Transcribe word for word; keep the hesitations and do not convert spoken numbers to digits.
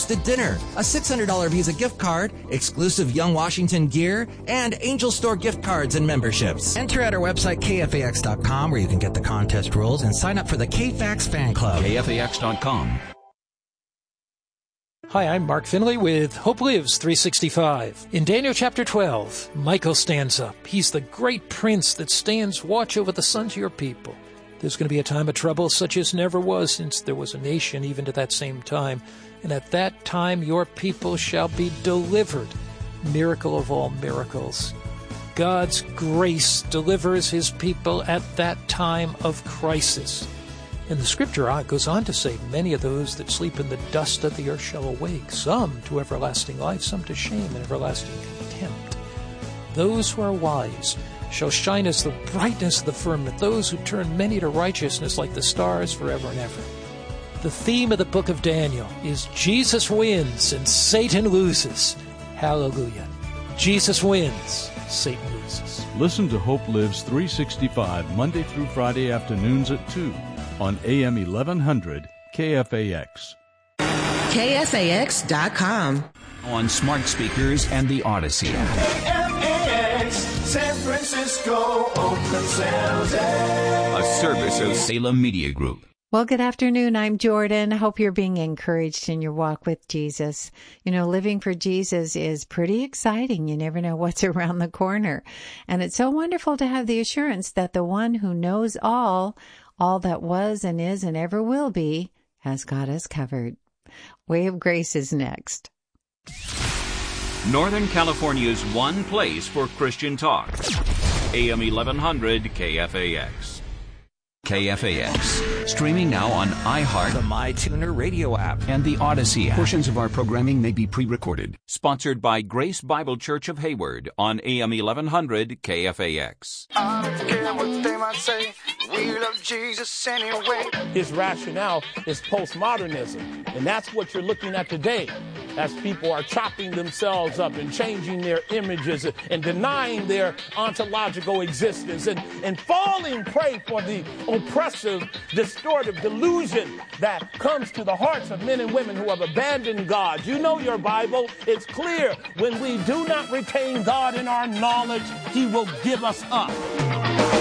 hosted dinner, a six hundred dollars Visa gift card, exclusive Young Washington gear, and Angel Store gift cards and memberships. Enter at our website, K F A X dot com, where you can get the contest rules and sign up for the K-Fax fan club. K F A X dot com. Hi, I'm Mark Finley with Hope Lives three sixty-five. In Daniel chapter twelve, Michael stands up. He's the great prince that stands watch over the sons of your people. There's going to be a time of trouble such as never was since there was a nation even to that same time. And at that time your people shall be delivered. Miracle of all miracles. God's grace delivers his people at that time of crisis. And the scripture goes on to say, many of those that sleep in the dust of the earth shall awake, some to everlasting life, some to shame and everlasting contempt. Those who are wise shall shine as the brightness of the firmament, those who turn many to righteousness like the stars forever and ever. The theme of the book of Daniel is Jesus wins and Satan loses. Hallelujah. Jesus wins, Satan loses. Listen to Hope Lives three sixty-five Monday through Friday afternoons at two on A M eleven hundred K F A X. K F A X dot com. On smart speakers and the Odyssey. K F A X, San Francisco, Oakland, San Jose. A service of Salem Media Group. Well, good afternoon. I'm Jordan. Hope you're being encouraged in your walk with Jesus. You know, living for Jesus is pretty exciting. You never know what's around the corner. And it's so wonderful to have the assurance that the one who knows all, all that was and is and ever will be, has got us covered. Way of Grace is next. Northern California's one place for Christian talk. A M eleven hundred K F A X. K F A X. Streaming now on iHeart, The MyTuner radio app, and the Odyssey app. Portions of our programming may be pre-recorded. Sponsored by Grace Bible Church of Hayward on A M eleven hundred K F A X. I don't care what they might say. We love Jesus anyway. His rationale is postmodernism, and that's what you're looking at today as people are chopping themselves up and changing their images and, and denying their ontological existence and, and falling prey for the oppressive, distortive delusion that comes to the hearts of men and women who have abandoned God. You know your Bible. It's clear. When we do not retain God in our knowledge, he will give us up.